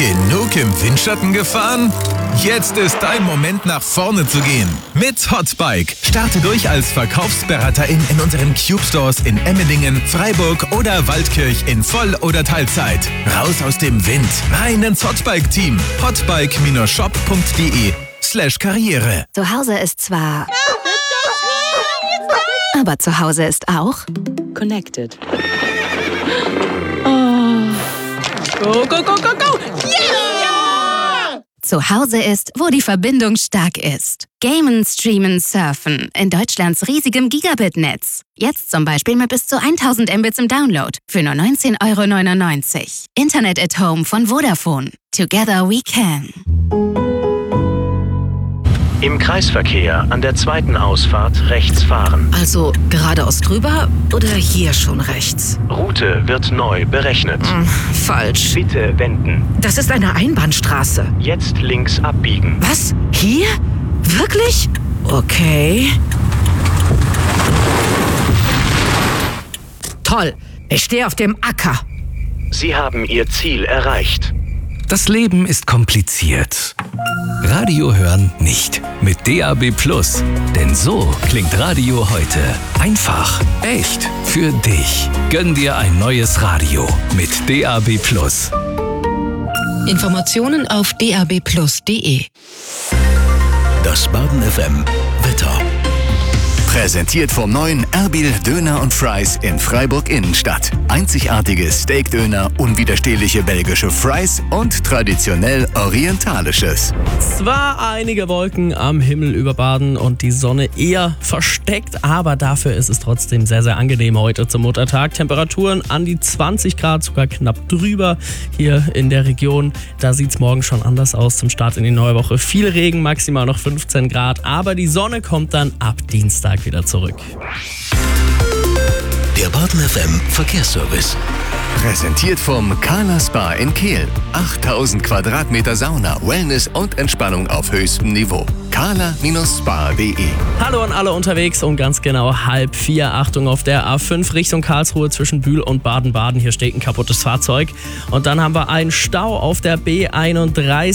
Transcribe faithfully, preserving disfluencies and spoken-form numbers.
Genug im Windschatten gefahren? Jetzt ist dein Moment, nach vorne zu gehen. Mit Hotbike. Starte durch als Verkaufsberaterin in unseren Cube Stores in Emmendingen, Freiburg oder Waldkirch in Voll- oder Teilzeit. Raus aus dem Wind, rein ins Hotbike-Team. hotbike-shop.de slash Karriere. Zu Hause ist zwar... Aber zu Hause ist auch... Connected. Oh. Go, go, go, go, go! Yeah! Zu Hause ist, wo die Verbindung stark ist. Gamen, streamen, surfen. In Deutschlands riesigem Gigabit-Netz. Jetzt zum Beispiel mit bis zu tausend Mbits im Download. Für nur neunzehn Euro neunundneunzig. Internet at Home von Vodafone. Together we can. Im Kreisverkehr an der zweiten Ausfahrt rechts fahren. Also geradeaus drüber oder hier schon rechts? Route wird neu berechnet. Hm, falsch. Bitte wenden. Das ist eine Einbahnstraße. Jetzt links abbiegen. Was? Hier? Wirklich? Okay. Toll. Ich stehe auf dem Acker. Sie haben Ihr Ziel erreicht. Das Leben ist kompliziert. Radio hören nicht. Mit D A B Plus. Denn so klingt Radio heute. Einfach, echt, für dich. Gönn dir ein neues Radio mit D A B Plus. Informationen auf d a b plus punkt d e. Das Baden F M Wetter. Präsentiert vom neuen Erbil Döner und Fries in Freiburg Innenstadt. Einzigartige Steakdöner, unwiderstehliche belgische Fries und traditionell orientalisches. Zwar einige Wolken am Himmel über Baden und die Sonne eher versteckt, aber dafür ist es trotzdem sehr, sehr angenehm heute zum Muttertag. Temperaturen an die zwanzig Grad, sogar knapp drüber hier in der Region. Da sieht es morgen schon anders aus zum Start in die neue Woche. Viel Regen, maximal noch fünfzehn Grad, aber die Sonne kommt dann ab Dienstag wieder zurück. Der Baden F M Verkehrsservice. Präsentiert vom Kala Spa in Kehl. achttausend Quadratmeter Sauna, Wellness und Entspannung auf höchstem Niveau. kala Spa punkt de. Hallo an alle unterwegs um ganz genau halb vier. Achtung auf der A fünf Richtung Karlsruhe zwischen Bühl und Baden-Baden. Hier steht ein kaputtes Fahrzeug. Und dann haben wir einen Stau auf der B einunddreißig.